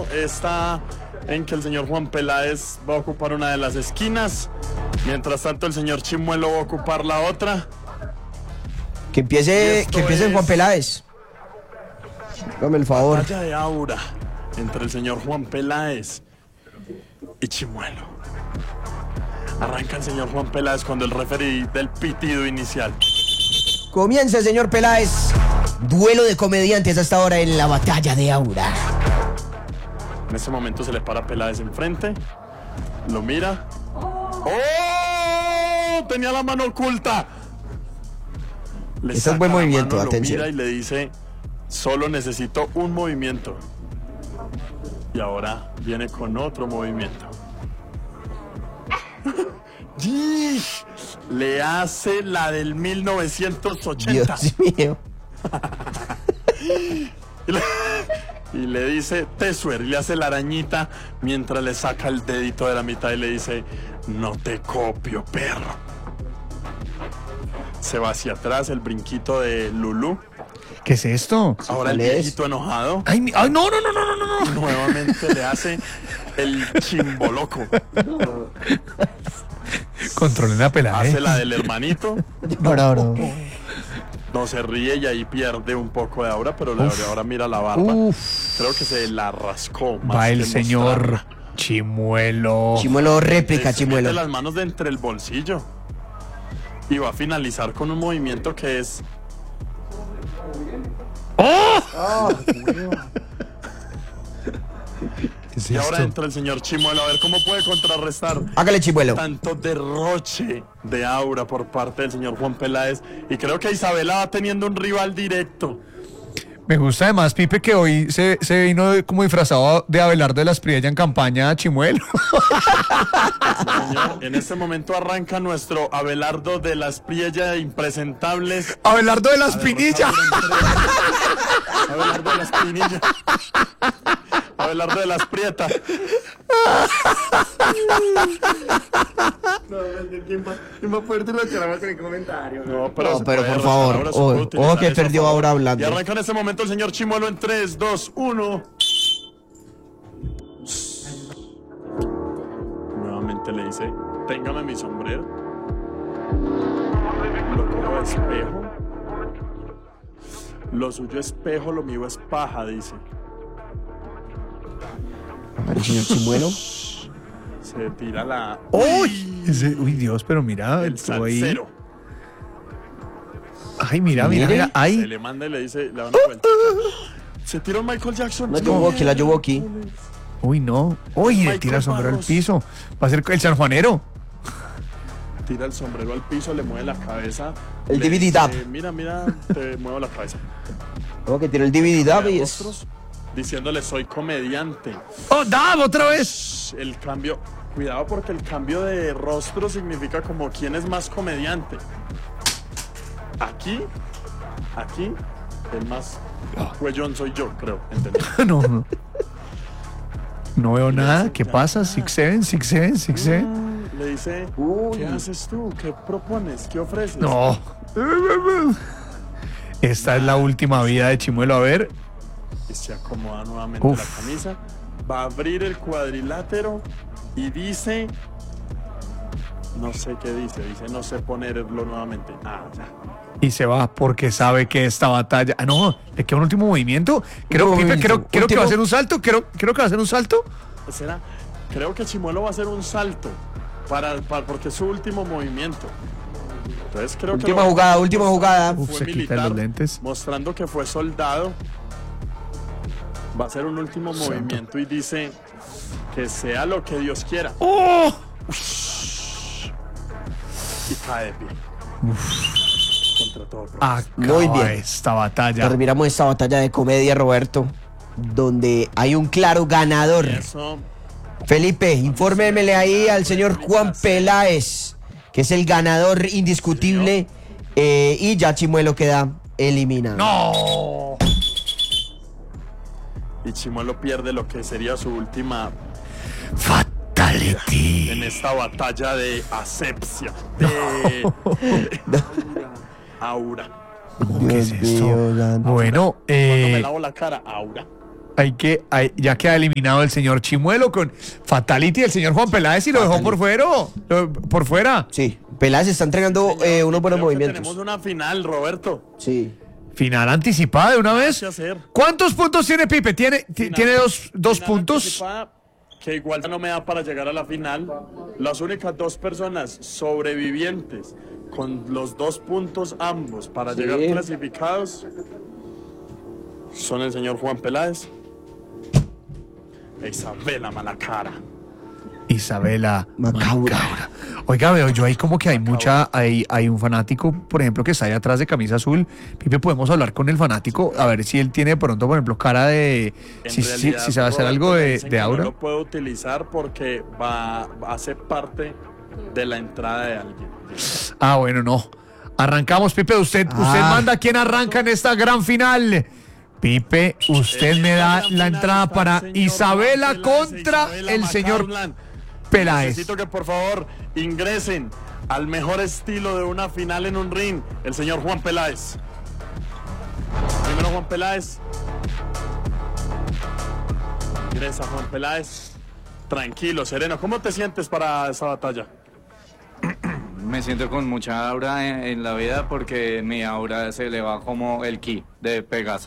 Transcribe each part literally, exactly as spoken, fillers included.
momento está en que el señor Juan Peláez va a ocupar una de las esquinas. Mientras tanto, el señor Chimuelo va a ocupar la otra. Que empiece, que empiece es... Juan Peláez. Dame el favor. Batalla de aura entre el señor Juan Peláez y Chimuelo. Arranca el señor Juan Peláez cuando el referee del pitido inicial. Comienza el señor Peláez. Duelo de comediantes hasta ahora en la batalla de aura. En ese momento se le para Peláez enfrente. Lo mira. ¡Oh! Tenía la mano oculta. Le Este es buen movimiento, mano, atención. Lo mira y le dice: solo necesito un movimiento. Y ahora viene con otro movimiento. Le hace la del mil novecientos ochenta. Dios mío. y, le, y le dice Tesuer, y le hace la arañita mientras le saca el dedito de la mitad y le dice: no te copio, perro. Se va hacia atrás el brinquito de Lulú. ¿Qué es esto? Ahora el viejito enojado. Ay, mi, ay, no, no, no, no, no, no. Nuevamente le hace el chimboloco. Controlen a Peláez. Hace la del hermanito. Ahora, ahora. No, se ríe y ahí pierde un poco de aura, pero la de ahora mira la barba. Uf. Creo que se la rascó más. Va el que señor mostrarla. Chimuelo. Chimuelo réplica, Se Chimuelo. mete las manos de entre el bolsillo. Y va a finalizar con un movimiento que es... ¡Oh! Oh, ¿Qué es Y ahora esto? entra el señor Chimuelo a ver cómo puede contrarrestar Hágale, Chimuelo. tanto derroche de aura por parte del señor Juan Peláez. Y creo que Isabela va teniendo un rival directo. Me gusta además, Pipe, que hoy se, se vino de- como disfrazado de Abelardo de las Priella en campaña a Chimuelo. Señor, en este momento arranca nuestro Abelardo de las Priella impresentables. Abelardo de las Pinillas. Abelardo de las Pinillas. Abelardo de las Prietas. No, ¿quién va, ¿quién va a poder declarar con el comentario? No, pero, No, se pero puede por favor, ahora se ojo, puede utilizar ojo que eso a perdió favor. ahora hablando. Y arranca en este momento el señor Chimuelo en tres, dos, uno. Nuevamente le dice: téngame mi sombrero. Lo cojo de espejo. Lo suyo es espejo, lo mío es paja, dice. A ver, señor Chimuelo. Se tira la... ¡Uy! Ese- uy, Dios, pero mira, el estuvo ahí. salsero. Ay, mira, mira, Mire. mira. Se Ay. le manda y le dice, le da una vuelta. Se tiró Michael Jackson. La Yuwoki, la Yuwoki. Uy, no. Uy, le Michael tira el sombrero al Barros. piso. Va a ser el sanjuanero. Tira el sombrero al piso, le mueve la cabeza. El le D V D dice, dab. mira, mira, te muevo la cabeza. Ojo que tiró el D V D dab y es... Rostros, diciéndole: soy comediante. ¡Oh, Dab, otra vez! El cambio, cuidado porque el cambio de rostro significa como quién es más comediante. Aquí, aquí, el más cuellón soy yo, creo, ¿entendés? No, no. No veo nada. ¿Qué pasa? Six Seven, Six Seven, Six Seven. Le dice: Uy. ¿qué haces tú? ¿Qué propones? ¿Qué ofreces? No. Esta es la última vida de Chimuelo. A ver. Y se acomoda nuevamente Uf. la camisa. Va a abrir el cuadrilátero y dice... No sé qué dice. Dice: no sé ponerlo nuevamente. Ah, ya. Y se va porque sabe que esta batalla. Ah, no, le queda un último movimiento. Creo, Último Pipe, creo, movimiento. creo que va a Último. hacer un salto. Creo, creo que va a hacer un salto. ¿Será? Creo que Chimuelo va a hacer un salto. Para, para, porque es su último movimiento. Entonces creo que... Última lo- jugada, última jugada. Fue Uf, se quita militar, los lentes. mostrando que fue soldado. Va a hacer un último Santo. movimiento y dice: que sea lo que Dios quiera. ¡Oh! Y cae de pie. Contra todo pronóstico. Acaba Muy bien. esta batalla. Terminamos esta batalla de comedia, Roberto, donde hay un claro ganador. Eso. Felipe, infórmemele ahí al señor Juan Peláez, que es el ganador indiscutible, eh, y ya Chimuelo queda eliminado. ¡No! Y Chimuelo pierde lo que sería su última Fatality. en esta batalla de asepsia. De, aura. ¿Qué es Dios mío, esto? santo. Bueno, Cuando me eh, lavo la cara, aura. hay que, hay- ya queda eliminado el señor Chimuelo con Fatality, el señor Juan Peláez y lo dejó por fuera. lo- por fuera. Sí, Peláez está entregando Señor, eh, unos y buenos creo que movimientos. Tenemos una final, Roberto. Sí. Final anticipada de una vez. ¿Qué hacer? ¿Cuántos puntos tiene Pipe? Tiene, ti- Final- tiene dos, dos final puntos. anticipada, que igual ya no me da para llegar a la final. Las únicas dos personas sobrevivientes con los dos puntos ambos para Sí. llegar clasificados son el señor Juan Peláez e Isabela Malacara. Isabela Macaura. Macaura. Oiga, veo yo ahí como que hay mucha, hay, hay un fanático, por ejemplo, que está ahí atrás de camisa azul. Pipe, podemos hablar con el fanático, a ver si él tiene pronto, por ejemplo, cara de. En Si, si, realidad, si sabe hacer Roberto, algo me de, dicen de que aura. No lo puedo utilizar porque va, va a ser parte de la entrada de alguien. Ah, bueno, no. Arrancamos, Pipe. Usted, Ah. usted manda quién arranca en esta gran final. Pipe, usted En me esta da gran la final entrada está para el señor Isabela Juan Peláez e contra Isabela el señor Macaulay. Peláez. Necesito que por favor ingresen al mejor estilo de una final en un ring, el señor Juan Peláez. Primero Juan Peláez. Ingresa Juan Peláez. Tranquilo, sereno. ¿Cómo te sientes para esa batalla? Me siento con mucha aura en, en la vida porque mi aura se le va como el ki de Pegaso.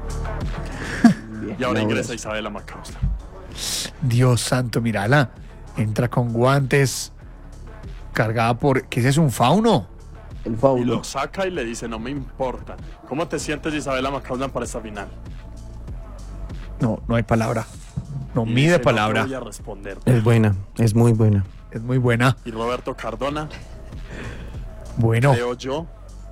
Y ahora ingresa Isabela Macaulay. Dios santo, mírala. Entra con guantes. Cargada por. ¿Qué es eso? ¿Un fauno? El Y fauno. lo saca y le dice, no me importa. ¿Cómo te sientes, Isabela Macaulay, para esta final? No, no hay palabra. No Y mide dice, palabra. No te voy a responder. Es buena, es muy buena. Es muy buena. Y Roberto Cardona, Bueno, creo yo,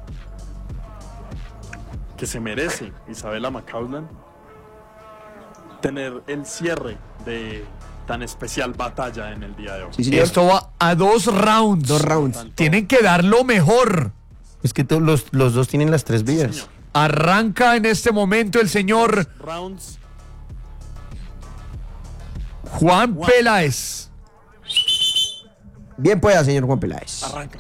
que se merece Isabela Macaulay tener el cierre de tan especial batalla en el día de hoy. Sí, señor. esto va a dos rounds. Dos rounds. Tienen que dar lo mejor. Es que to- los, los dos tienen las tres vías. Señor. Arranca en este momento el señor Rounds. Juan Peláez. Bien pueda, señor Juan Peláez. Arranca.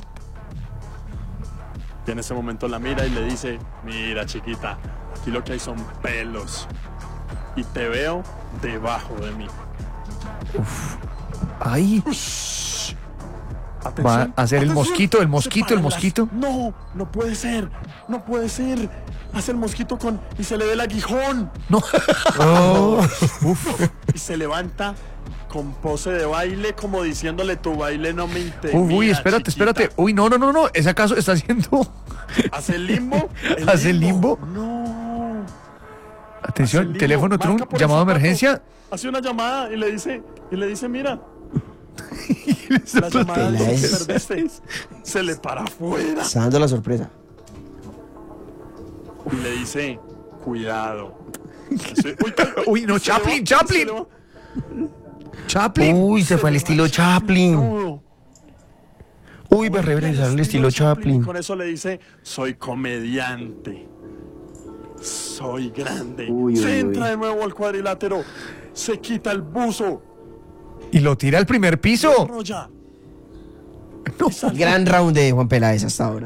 Y en ese momento la mira y le dice, mira chiquita, aquí lo que hay son pelos. Y te veo debajo de mí. Ay, Atención, va a hacer el atención. mosquito, el mosquito, Se el paran mosquito. las- No, no puede ser, no puede ser. Hace el mosquito con y se le ve el aguijón. no. Y se levanta con pose de baile, como diciéndole, tu baile no me interesa. Uy, uy, espérate, espérate. Uy, no, no, no, no. ¿Es acaso está haciendo? ¿Hace el limbo? ¿Hace el limbo? No. Hace Atención, el limbo. teléfono Marca Trun, por el llamado de zapato. emergencia. Hace una llamada y le dice, y le dice, mira. La llamada que Peláez. perdiste se le para afuera. Está dando la sorpresa. Y le dice, cuidado. Hace- uy, uy, Uy, no, y se Chaplin, le va- Chaplin. se le va- Chaplin. Uy, se fue al estilo Chaplin. No. Uy, va a regresar al estilo Chaplin. Con eso le dice, soy comediante. Soy grande. Uy, se uy, entra uy. de nuevo al cuadrilátero. Se quita el buzo. Y lo tira al primer piso. Rolla. Gran round de Juan Peláez hasta ahora.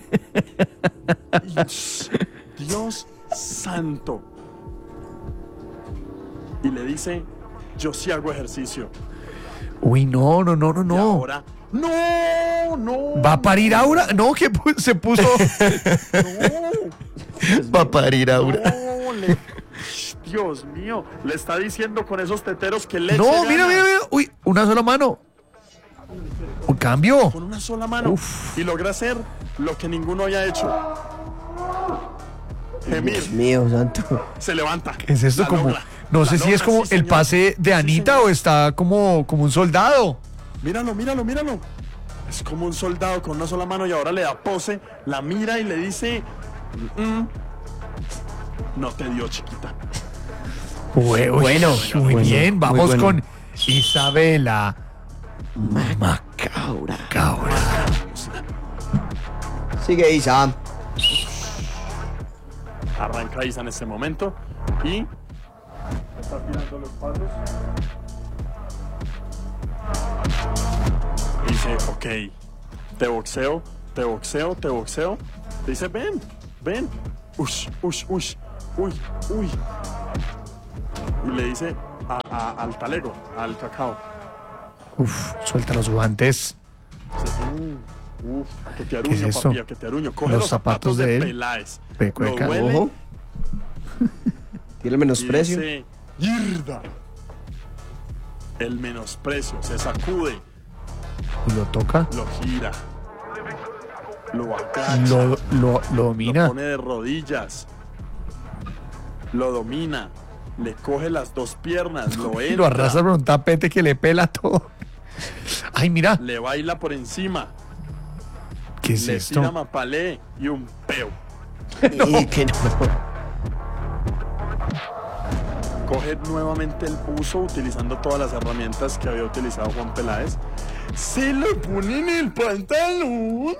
Dios santo. Y le dice, yo sí hago ejercicio. Uy, no, no, no, no, Y no. ahora, no, no. ¿Va a parir Aura? No, que pu- se puso. No. Va a parir Aura. No, le- Dios mío, le está diciendo con esos teteros que le No, mira, mira, mira. Uy, una sola mano. Un cambio. con una sola mano y logra hacer lo que ninguno había hecho. Gemir, Dios mío, santo. se levanta. ¿Qué es esto? La Como, logra, no la sé si logra, es como sí, el señor. pase de Sí, Anita señor. o está como, como un soldado. Míralo, míralo, míralo. Es como un soldado con una sola mano y ahora le da pose, la mira y le dice, "Mm, no te dio, chiquita". Uy, uy, Bueno, muy bueno, bien. muy Vamos bueno. con Isabela Macaura. Macaura. Sigue Isa. Arranca Isa en este momento y está tirando los pasos. Dice, ok, te boxeo, te boxeo, te boxeo. Dice, ven, ven. Ush, ush, ush, uy, uy. y le dice a- a- al talego, al cacao. Uf, suelta los guantes. Mm, uf, que te ¿Qué aruño, es esto? papi, que te aruño. Coge Los los, zapatos zapatos de de, él. Peláez. Pecueca. Lo huele Ojo. Tiene el y menosprecio. dice, ¡Yirda! El menosprecio, se sacude, Y lo toca. lo gira, lo agacha, Lo, lo, lo, lo domina. pone de rodillas, lo domina, le coge las dos piernas, lo Y entra, lo arrastra por un tapete que le pela todo. Ay, mira. le baila por encima, ¿Qué es le esto? tira mapalé y un peo. Y que no. Coge nuevamente el uso utilizando todas las herramientas que había utilizado Juan Peláez. Se lo pone en el pantalón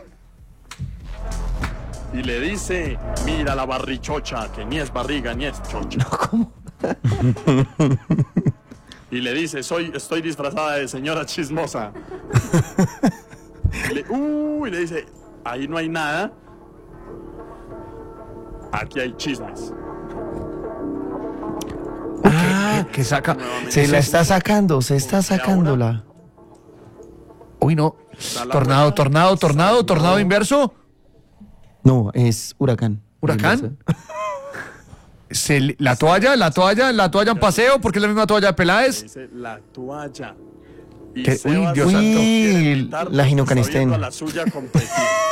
y le dice, mira la barrichocha, que ni es barriga ni es chocha. ¿Cómo? Y le dice, soy, estoy disfrazada de señora chismosa. Y le, uh, y le dice, ahí no hay nada. Aquí hay chismes. Ah, que saca. Se la está sacando, se está sacándola. Uy, no. Da la Tornado, vuelta, tornado, tornado, saludó. tornado inverso. No, es huracán. ¿Huracán? Se li- la toalla, la toalla, la toalla en paseo, porque es la misma toalla de Le Peláez. dice, la toalla. Y ¿Qué? Uy, Sebas Dios quiere santo. Uy, gritar la porque Ginocanistén. está viendo a la suya competir.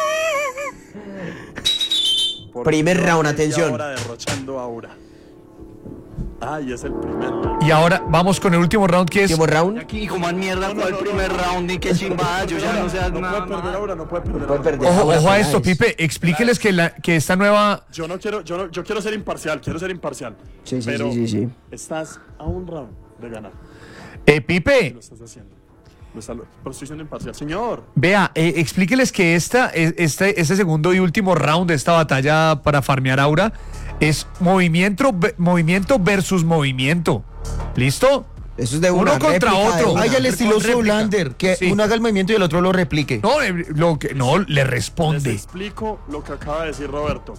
Porque Primer lleva round, media atención. hora derrochando aura. Ah, y es el primer round. Y ahora vamos con el último round que es. Último round. Aquí, como en mierda, No, no, fue el no, primer no, no. round, ni qué chimbada, yo ya no sé No nada puede perder más. ahora, no puede perder puede ahora. perder. Ojo, Ahora ojo a Peláez. esto, Pipe. Explíqueles que, la, que esta nueva. Yo no quiero, yo no, yo quiero ser imparcial, quiero ser imparcial. Sí, sí, pero sí, sí, sí. estás a un round de ganar. Eh, Pipe, Lo estás haciendo. Lo está- pero estoy siendo imparcial. Señor, vea, eh, explíqueles que esta, eh, este, este segundo y último round de esta batalla para farmear Aura es movimiento, ve- movimiento versus movimiento. ¿Listo? Eso es de Uno una contra réplica de otro. una. Ay, al Con estilo réplica. Zoolander, que Sí. uno haga el movimiento y el otro lo replique. No, eh, lo que, no, le les responde. explico lo que acaba de decir Roberto.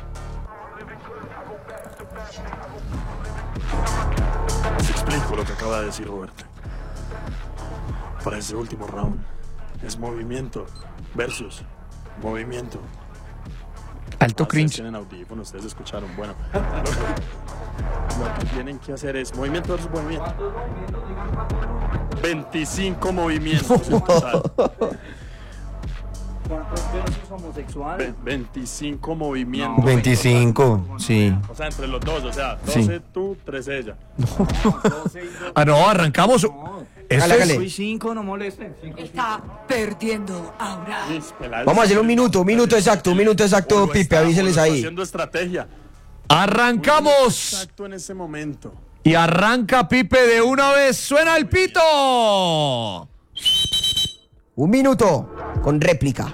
Les explico lo que acaba de decir Roberto. Para ese último round es movimiento versus movimiento. Alto Ah, ustedes cringe. tienen audífonos, ustedes escucharon. Bueno, lo que, lo que tienen que hacer es movimiento versus movimiento. veinticinco movimientos en total. ¿Cuántos versos homosexuales? Ve- veinticinco movimientos. veinticinco, sí. O sea, entre los dos, o sea, Sí. doce tú, tres ella. Ah, no, arrancamos. Esto Hágale, es- hágale. Soy cinco, no molesten. Cinco, Está perdiendo aura. Mis peladas- Vamos a hacer un minuto, un minuto exacto, un minuto O exacto, lo Pipe, está- o lo avíseles está ahí. haciendo estrategia. Arrancamos. Exacto en ese momento. Y arranca Pipe de una vez. ¡Suena el pito! Un minuto con réplica.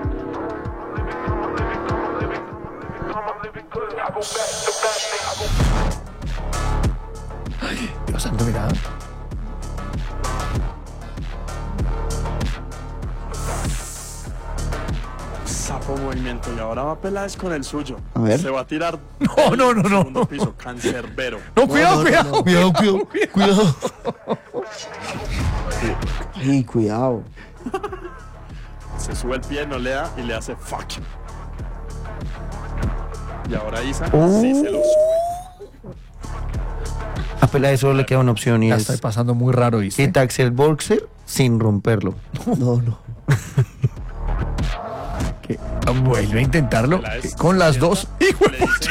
Dios santo, mira. Sapo movimiento. Y ahora va Peláez con el suyo. A ver. Se va a tirar. No, no, no, no, Segundo no. piso, cancerbero. No, cuidado, cuidado. Cuidado, cuidado, cuidado. Ay, cuidado. Se sube el pie, no le da y le hace fuck. Y ahora Isa Oh. sí se lo sube. A Peláez solo le queda una opción y La es estoy pasando muy raro, ¿viste? quitarse el boxer sin romperlo. No, no. Que ah, vuelve a intentarlo Peláez eh, con las se dos. sienta, ¡Hijo de le dice-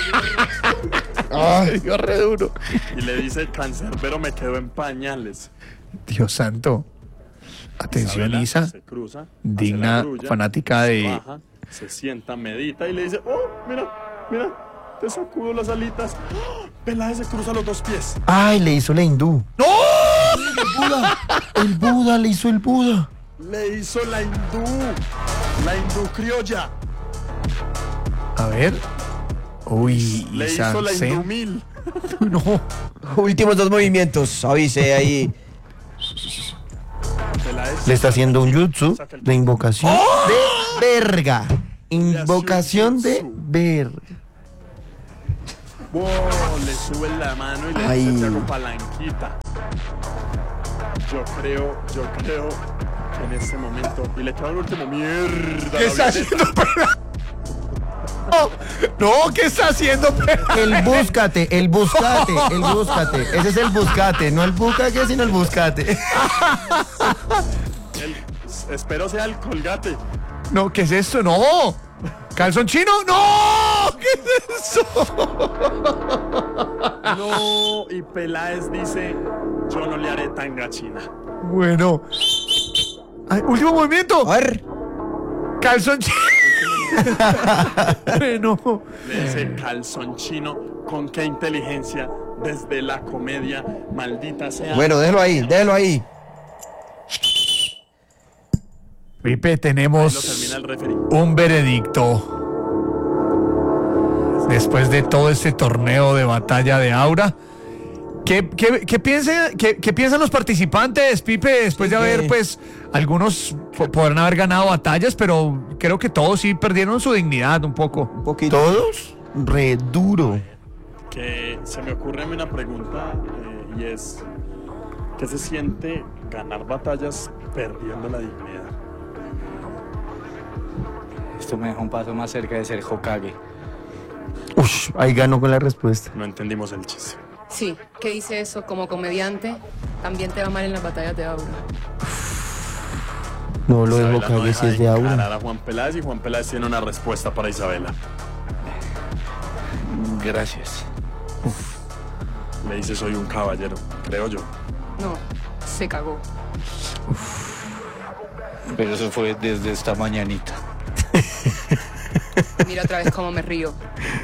Ay, Dios, re duro. Y le dice, cancerbero me quedó en pañales. Dios santo. Atención, Isabela Isa. se cruza, hace Digna la grulla, fanática se de- baja, se sienta, medita y le dice, oh, mira, mira, te sacudo las alitas. ¡Oh! Peláez se cruza los dos pies. Ay, le hizo la hindú. ¡No! El Buda, el Buda, le hizo el Buda. Le hizo la hindú, la hindú criolla. A ver. Uy, Le Isa. hizo la ¿sí? hindú mil. No. Últimos dos movimientos, avise ahí. Peláez Le está haciendo un jutsu de invocación de verga. Invocación de verga. Wow, le sube la mano y le Ay. dice con palanquita. Yo creo, yo creo que en este momento. Y le queda un último mierda. ¿Qué está haciendo Pela? No, no, ¿qué está haciendo Pela? El búscate, el buscate, el búscate. Ese es el buscate, no el buscate, sino el buscate. El- espero sea el colgate. No, ¿qué es esto? No. ¿Calzón chino? ¡No! ¿Qué es eso? No, y Peláez dice: yo no le haré tan gachina. Bueno. Ay, último movimiento. A ver. Calzón chino. Bueno. Le dice calzón chino. Con qué inteligencia desde la comedia, maldita sea. Bueno, déjelo ahí, déjelo ahí. Pipe, Ahí lo tenemos termina el referee. un veredicto. Después de todo este torneo de batalla de Aura. ¿Qué, qué, qué, piensa- qué- qué piensan los participantes, Pipe? Después de Sí, haber, que- pues, algunos po- podrán haber ganado batallas, pero creo que todos sí perdieron su dignidad un poco. Un poquito. Todos re duro. Que se me ocurre a mí una pregunta eh, y es: ¿qué se siente ganar batallas perdiendo la dignidad? Esto me deja un paso más cerca de ser Hokage. Ush, ahí ganó con la respuesta. No entendimos el chiste. Sí, ¿qué dice eso? Como comediante, también te va mal en las batallas de Aura. No, lo de Isabela no Hokage deja sí es de encarar Aura. a Juan Peláez y Juan Peláez tiene una respuesta para Isabela. Gracias. Le dice: soy un caballero, creo yo. No, se cagó. Pero eso fue desde esta mañanita. Mira otra vez cómo me río.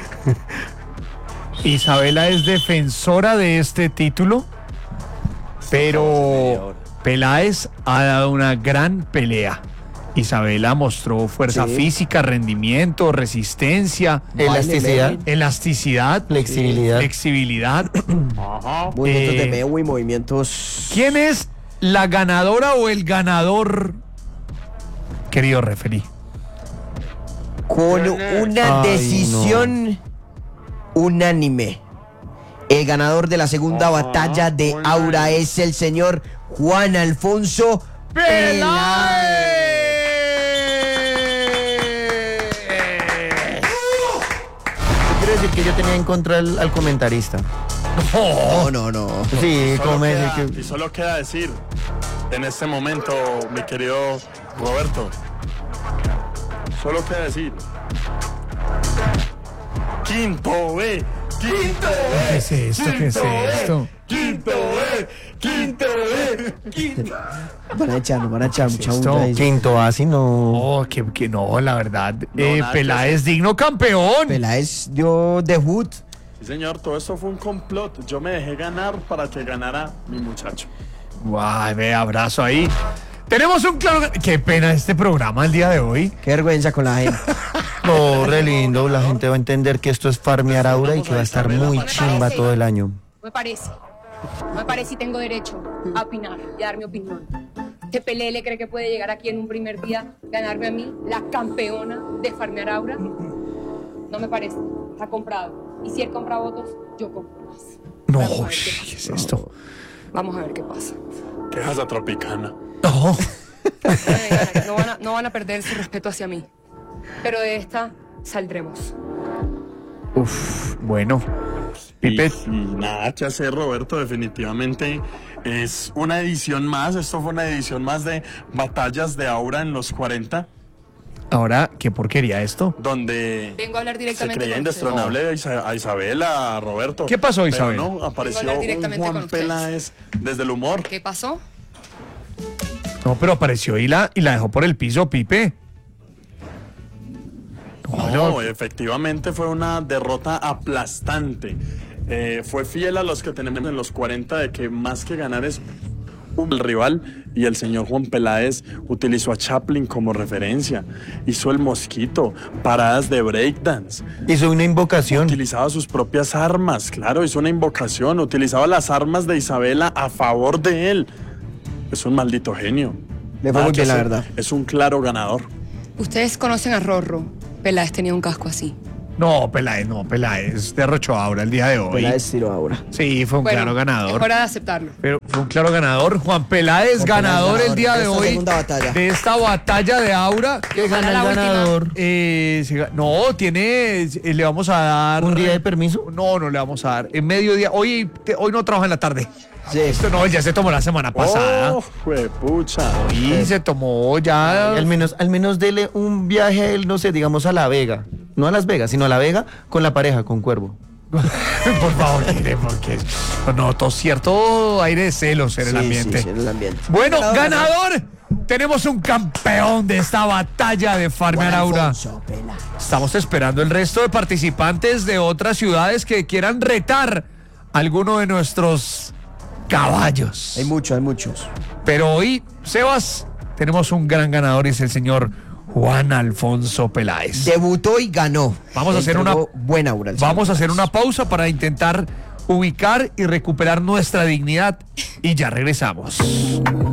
Isabela es defensora de este título, pero Peláez ha dado una gran pelea. Isabela mostró fuerza Sí. física, rendimiento, resistencia, Elasticidad, elasticidad, flexibilidad. flexibilidad. Movimientos Eh, de Mew y movimientos. ¿Quién es la ganadora o el ganador, querido referí? Con una Ay, decisión unánime. El ganador de la segunda Ajá, batalla de muy Aura bien. es el señor Juan Alfonso Peláez. Quiero decir que yo tenía en contra al, al comentarista. No, no, no. Sí, Solo como me queda- dice que... Y solo queda decir, en este momento, mi querido Roberto, solo queda decir: quinto B, quinto ¿Qué B, es esto? ¿Qué es esto? quinto B, quinto B, quinto. Van a echar, nos van a echar mucha esto? bulla ahí. Quinto así no. Oh, que, que no, la verdad. eh, nada que Peláez digno campeón. Peláez dio debut. Sí, señor, todo esto fue un complot. Yo me dejé ganar para que ganara mi muchacho. Guay, ve, abrazo ahí. Tenemos un claro. Qué pena este programa el día de hoy. Qué vergüenza con la gente. No, re lindo. La gente va a entender que esto es farmear Aura y que va a estar muy chimba todo el año. Me parece. Me parece y tengo derecho a opinar y a dar mi opinión. ¿Que Pelele cree que puede llegar aquí en un primer día, ganarme a mí, la campeona de farmear Aura? No me parece. Está comprado. Y si él compra votos, yo compro más. No, Vamos a ver ¿qué qué es pasa. esto? Vamos a ver qué pasa. Quejas a Tropicana. No. No me ganan, no van a, no van a perder su respeto hacia mí. Pero de esta saldremos. Uf, bueno. Pipe, Y, y nada que hacer, Roberto, definitivamente es una edición más. Esto fue una edición más de Batallas de Aura en los cuarenta, ahora, ¿qué porquería esto? donde Vengo a hablar se directamente creía con usted. indestronable a Isa- a Isabela, a Roberto. ¿Qué pasó, Pero Isabel? no, apareció hablar un directamente con Juan ustedes. Peláez desde el humor. ¿Qué pasó? No, pero apareció y la, y la dejó por el piso, Pipe. No, no. efectivamente fue una derrota aplastante. Eh, fue fiel a los que tenemos en los cuarenta de que más que ganar es un rival, y el señor Juan Peláez utilizó a Chaplin como referencia, hizo el mosquito, paradas de breakdance, Hizo una invocación. utilizaba sus propias armas, claro, hizo una invocación, utilizaba las armas de Isabela a favor de él. Es un maldito genio. Le fue Nada muy que bien, la hacer. verdad. Es un claro ganador. Ustedes conocen a Rorro. Peláez tenía un casco así. No, Peláez, no, Peláez derrochó aura el día de hoy. Peláez tiró ahora. Sí, fue un Bueno, claro es ganador. hora de aceptarlo. Pero fue un claro ganador. Juan Peláez, Juan ganador Peláez, el día ganador de de esta hoy. segunda batalla. De esta batalla de aura. ¿Qué gana la el última. ganador? Eh, se ga- no, tiene. eh, Le vamos a dar. ¿Un día de permiso? No, no le vamos a dar. En mediodía. Hoy, te- hoy no trabaja en la tarde. Sí. Esto no, ya se tomó la semana pasada. Oh, juepucha. Y se tomó ya. Al menos, al menos dele un viaje a él, no sé, digamos a La Vega. No a Las Vegas, sino a La Vega con la pareja, con Cuervo. Por favor, mire, porque noto cierto aire de celos en el Sí, ambiente. sí, sí, en el ambiente. Bueno, Ganador, ganador. Tenemos un campeón de esta batalla de Farmear Juan Aura. Alfonso Peláez. Estamos esperando el resto de participantes de otras ciudades que quieran retar a alguno de nuestros caballos. Hay muchos, hay muchos. Pero hoy, Sebas, tenemos un gran ganador y es el señor Juan Alfonso Peláez. Debutó y ganó. Vamos a hacer Entregó una- buena aura. al señor Vamos a hacer Peláez. una pausa para intentar ubicar y recuperar nuestra dignidad y ya regresamos.